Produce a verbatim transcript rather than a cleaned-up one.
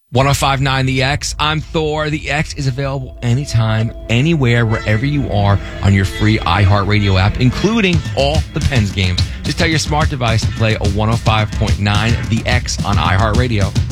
ten fifty-nine The X. I'm Thor. The X is available anytime, anywhere, wherever you are on your free iHeartRadio app, including all the Pens games. Just tell your smart device to play a one oh five point nine The X on iHeartRadio.